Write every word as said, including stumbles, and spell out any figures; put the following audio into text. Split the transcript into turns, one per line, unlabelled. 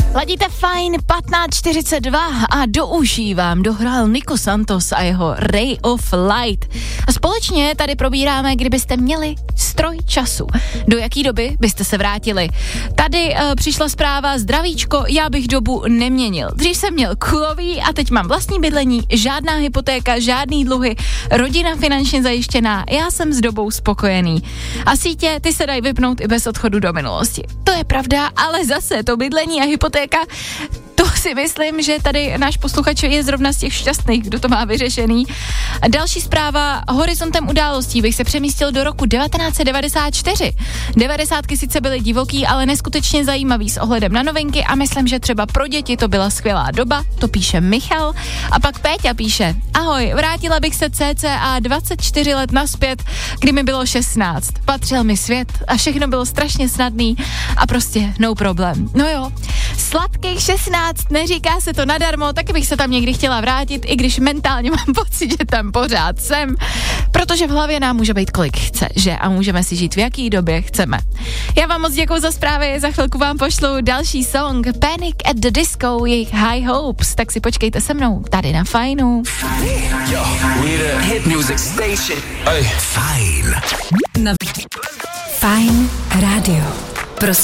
Ladíte Fajn patnáct čtyřicet dva a do uší vám dohrál Nico Santos a jeho Ray of Light. A společně tady probíráme, kdybyste měli stroj času. Do jaký doby byste se vrátili? Tady uh, přišla zpráva, zdravíčko, já bych dobu neměnil. Dřív jsem měl kulový a teď mám vlastní bydlení, žádná hypotéka, žádný dluhy, rodina finančně zajištěná, já jsem s dobou spokojený. A sítě, ty se dají vypnout i bez odchodu do minulosti. To je pravda, ale zase to bydlení a hypotéka, to si myslím, že tady náš posluchač je zrovna z těch šťastných, kdo to má vyřešený. A další zpráva, horizontem událostí bych se přemístil do roku devatenáct set devadesát čtyři. devadesátky sice byly divoký, ale neskutečně zajímavý s ohledem na novinky a myslím, že třeba pro děti to byla skvělá doba, to píše Michal. A pak Péťa píše, ahoj, vrátila bych se cca dvacet čtyři let naspět, kdy mi bylo šestnáct. Patřil mi svět a všechno bylo strašně snadný a prostě no problém. No jo, sladkých šestnáct, neříká se to nadarmo, taky bych se tam někdy chtěla vrátit, i když mentálně mám pocit, že tam pořád jsem, protože v hlavě nám může být kolik chce, že? A můžeme si žít v jaký době chceme. Já vám moc děkuju za zprávy, za chvilku vám pošlu další song Panic at the Disco, jejich High Hopes, tak si počkejte se mnou tady na Fajnu.
Yo, we the hit music station. Hey. Fajn.
Na Fajn rádio.